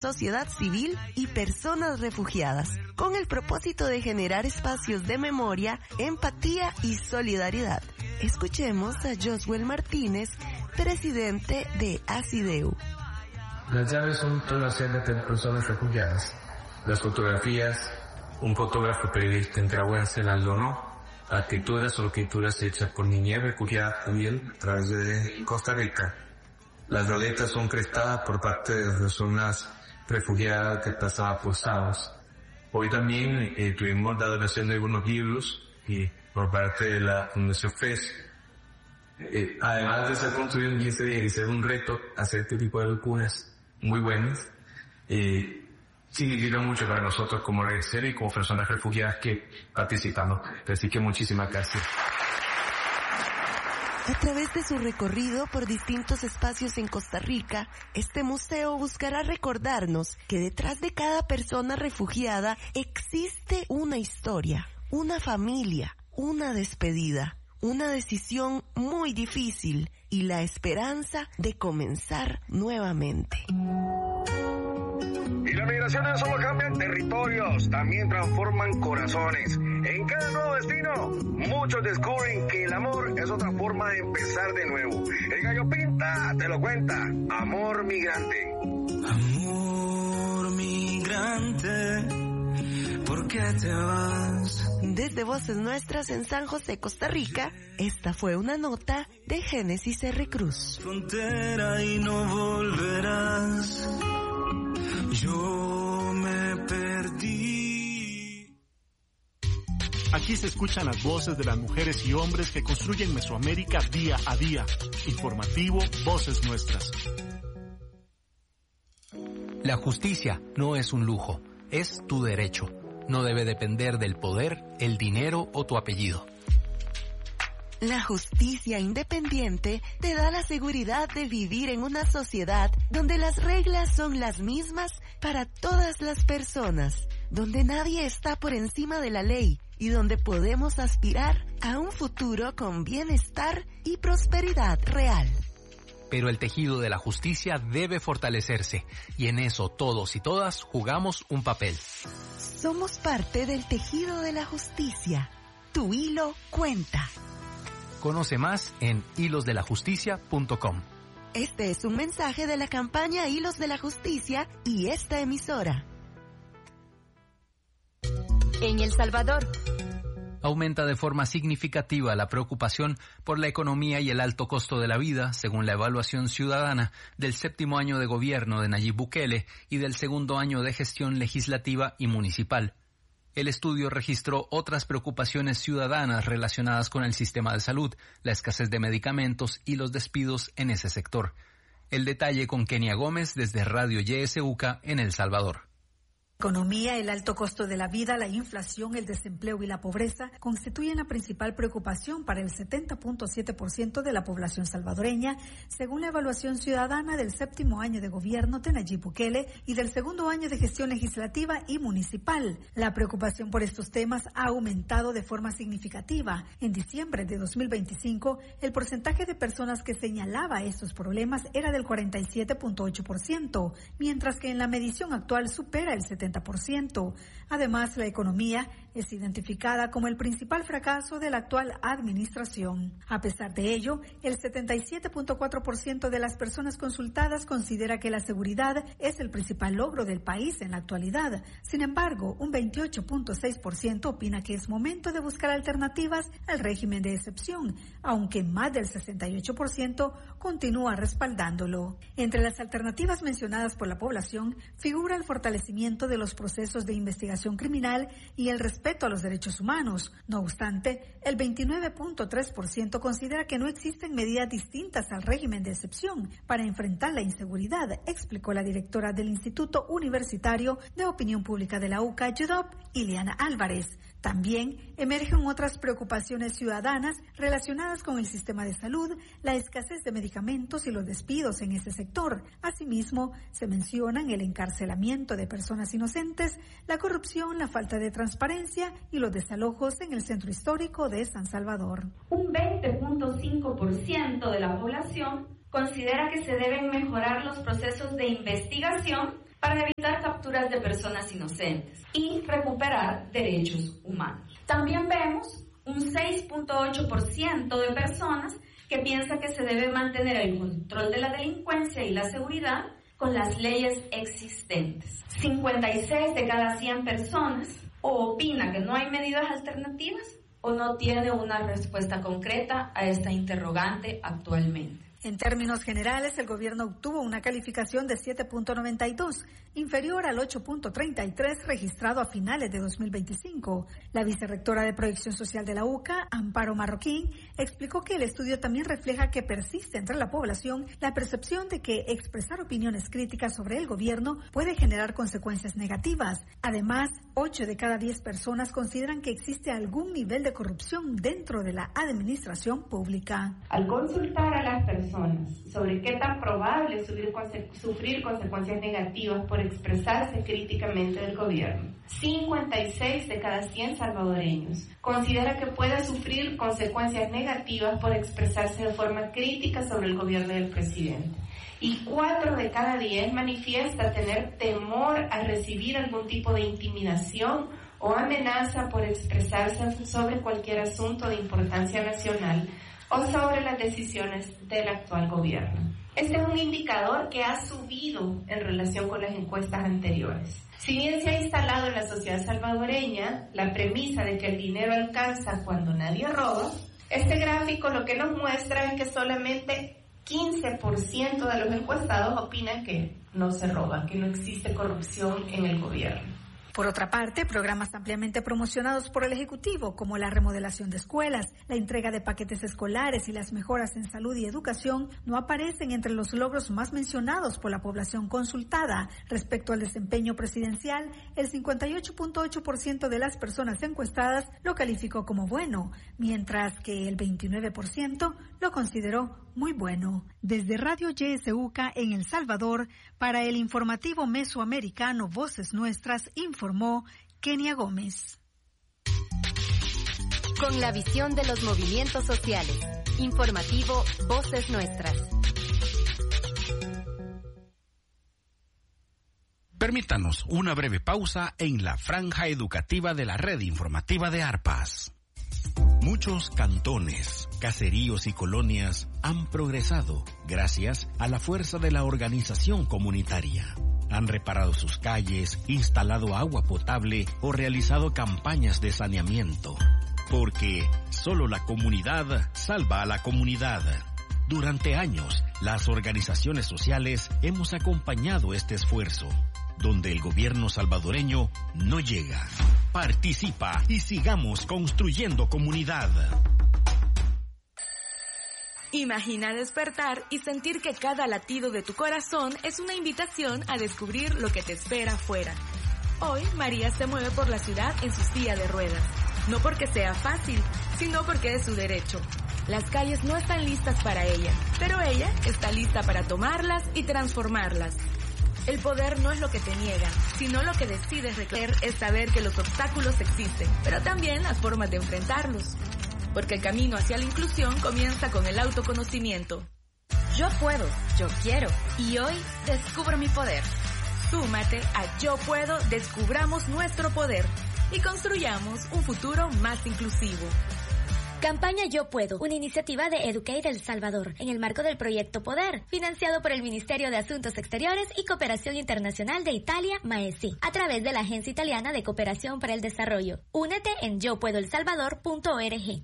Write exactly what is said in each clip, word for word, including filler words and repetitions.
sociedad civil y personas refugiadas, con el propósito de generar espacios de memoria, empatía y solidaridad. Escuchemos a Josuel Martínez, presidente de ACIDEU. Las llaves son todas las de personas refugiadas. Las fotografías, un fotógrafo periodista nicaragüense las donó. Actitudes o escrituras hechas por niñez refugiada también a través de Costa Rica. Las roletas son prestadas por parte de las personas refugiadas que pasaban posados. Hoy también eh, tuvimos la donación de algunos libros y por parte de la Fundación F E S. Eh, además de ser construido en quince días y ser un reto hacer este tipo de locuras muy buenas, eh, significa mucho para nosotros como R C R y como personas refugiadas que participamos. Así que muchísimas gracias. A través de su recorrido por distintos espacios en Costa Rica, este museo buscará recordarnos que detrás de cada persona refugiada existe una historia, una familia, una despedida, una decisión muy difícil y la esperanza de comenzar nuevamente. Y las migraciones solo cambian territorios, también transforman corazones. En cada nuevo destino, muchos descubren que el amor es otra forma de empezar de nuevo. El Gallo Pinta te lo cuenta. Amor migrante. Amor migrante, ¿por qué te vas? Desde Voces Nuestras en San José, Costa Rica, esta fue una nota de Génesis R. Cruz. Frontera y no volverás. Yo me perdí. Aquí se escuchan las voces de las mujeres y hombres que construyen Mesoamérica día a día. Informativo Voces Nuestras. La justicia no es un lujo, es tu derecho. No debe depender del poder, el dinero o tu apellido. La justicia independiente te da la seguridad de vivir en una sociedad donde las reglas son las mismas para todas las personas, donde nadie está por encima de la ley y donde podemos aspirar a un futuro con bienestar y prosperidad real. Pero el tejido de la justicia debe fortalecerse y en eso todos y todas jugamos un papel. Somos parte del tejido de la justicia. Tu hilo cuenta. Conoce más en hilos de la justicia punto com. Este es un mensaje de la campaña Hilos de la Justicia y esta emisora. En El Salvador. Aumenta de forma significativa la preocupación por la economía y el alto costo de la vida, según la evaluación ciudadana del séptimo año de gobierno de Nayib Bukele y del segundo año de gestión legislativa y municipal. El estudio registró otras preocupaciones ciudadanas relacionadas con el sistema de salud, la escasez de medicamentos y los despidos en ese sector. El detalle con Kenia Gómez desde Radio Y S U C A en El Salvador. Economía, el alto costo de la vida, la inflación, el desempleo y la pobreza constituyen la principal preocupación para el setenta punto siete por ciento de la población salvadoreña, según la evaluación ciudadana del séptimo año de gobierno de Nayib Bukele y del segundo año de gestión legislativa y municipal. La preocupación por estos temas ha aumentado de forma significativa. En diciembre de dos mil veinticinco, el porcentaje de personas que señalaba estos problemas era del cuarenta y siete punto ocho por ciento, mientras que en la medición actual supera el setenta por ciento. Además, la economía es identificada como el principal fracaso de la actual administración. A pesar de ello, el setenta y siete punto cuatro por ciento de las personas consultadas considera que la seguridad es el principal logro del país en la actualidad. Sin embargo, un veintiocho punto seis por ciento opina que es momento de buscar alternativas al régimen de excepción, aunque más del sesenta y ocho por ciento continúa respaldándolo. Entre las alternativas mencionadas por la población figura el fortalecimiento de los procesos de investigación criminal y el respeto a los derechos humanos. No obstante, el veintinueve punto tres por ciento considera que no existen medidas distintas al régimen de excepción para enfrentar la inseguridad, explicó la directora del Instituto Universitario de Opinión Pública de la U C A, Yudop, Ileana Álvarez. También emergen otras preocupaciones ciudadanas relacionadas con el sistema de salud, la escasez de medicamentos y los despidos en este sector. Asimismo, se mencionan el encarcelamiento de personas inocentes, la corrupción, la falta de transparencia y los desalojos en el centro histórico de San Salvador. Un veinte punto cinco por ciento de la población considera que se deben mejorar los procesos de investigación para evitar capturas de personas inocentes y recuperar derechos humanos. También vemos un seis punto ocho por ciento de personas que piensa que se debe mantener el control de la delincuencia y la seguridad con las leyes existentes. cincuenta y seis de cada cien personas o opina que no hay medidas alternativas o no tiene una respuesta concreta a esta interrogante actualmente. En términos generales, el gobierno obtuvo una calificación de siete punto noventa y dos, inferior al ocho punto treinta y tres registrado a finales de dos mil veinticinco. La vicerrectora de Proyección Social de la U C A, Amparo Marroquín, explicó que el estudio también refleja que persiste entre la población la percepción de que expresar opiniones críticas sobre el gobierno puede generar consecuencias negativas. Además, ocho de cada diez personas consideran que existe algún nivel de corrupción dentro de la administración pública. Al consultar a las personas sobre qué tan probable es sufrir, conse- sufrir consecuencias negativas por expresarse críticamente del gobierno, cincuenta y seis de cada cien salvadoreños considera que puede sufrir consecuencias negativas por expresarse de forma crítica sobre el gobierno del presidente. Y cuatro de cada diez manifiesta tener temor a recibir algún tipo de intimidación o amenaza por expresarse sobre cualquier asunto de importancia nacional o sobre las decisiones del actual gobierno. Este es un indicador que ha subido en relación con las encuestas anteriores. Si bien se ha instalado en la sociedad salvadoreña la premisa de que el dinero alcanza cuando nadie roba, este gráfico lo que nos muestra es que solamente quince por ciento de los encuestados opinan que no se roba, que no existe corrupción en el gobierno. Por otra parte, programas ampliamente promocionados por el Ejecutivo, como la remodelación de escuelas, la entrega de paquetes escolares y las mejoras en salud y educación, no aparecen entre los logros más mencionados por la población consultada. Respecto al desempeño presidencial, el cincuenta y ocho punto ocho por ciento de las personas encuestadas lo calificó como bueno, mientras que el veintinueve por ciento lo consideró muy bueno. Desde Radio Y S U C A en El Salvador, para el informativo mesoamericano Voces Nuestras, informó Kenia Gómez. Con la visión de los movimientos sociales. Informativo Voces Nuestras. Permítanos una breve pausa en la franja educativa de la red informativa de Arpas. Muchos cantones, caseríos y colonias han progresado gracias a la fuerza de la organización comunitaria. Han reparado sus calles, instalado agua potable o realizado campañas de saneamiento. Porque solo la comunidad salva a la comunidad. Durante años, las organizaciones sociales hemos acompañado este esfuerzo, donde el gobierno salvadoreño no llega. Participa y sigamos construyendo comunidad. Imagina despertar y sentir que cada latido de tu corazón es una invitación a descubrir lo que te espera afuera. Hoy, María se mueve por la ciudad en su silla de ruedas. No porque sea fácil, sino porque es su derecho. Las calles no están listas para ella, pero ella está lista para tomarlas y transformarlas. El poder no es lo que te niegan, sino lo que decides reclamar es saber que los obstáculos existen, pero también las formas de enfrentarlos. Porque el camino hacia la inclusión comienza con el autoconocimiento. Yo puedo, yo quiero, y hoy descubro mi poder. Súmate a Yo Puedo, descubramos nuestro poder y construyamos un futuro más inclusivo. Campaña Yo Puedo, una iniciativa de Educate El Salvador, en el marco del proyecto Poder, financiado por el Ministerio de Asuntos Exteriores y Cooperación Internacional de Italia, MAESI, a través de la Agencia Italiana de Cooperación para el Desarrollo. Únete en yo puedo el salvador punto org.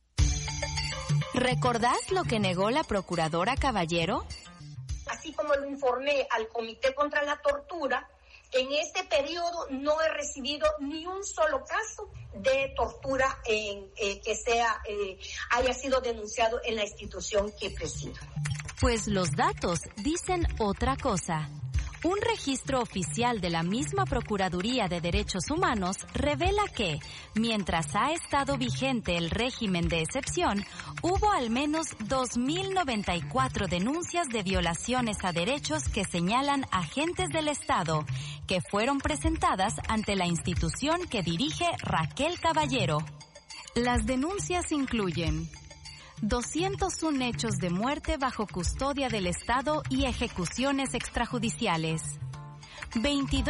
¿Recordás lo que negó la procuradora Caballero? Así como lo informé al Comité contra la Tortura, en este periodo no he recibido ni un solo caso de tortura en, eh, que sea eh, haya sido denunciado en la institución que presido. Pues los datos dicen otra cosa. Un registro oficial de la misma Procuraduría de Derechos Humanos revela que, mientras ha estado vigente el régimen de excepción, hubo al menos dos mil noventa y cuatro denuncias de violaciones a derechos que señalan agentes del Estado, que fueron presentadas ante la institución que dirige Raquel Caballero. Las denuncias incluyen doscientos uno hechos de muerte bajo custodia del Estado y ejecuciones extrajudiciales, veintidós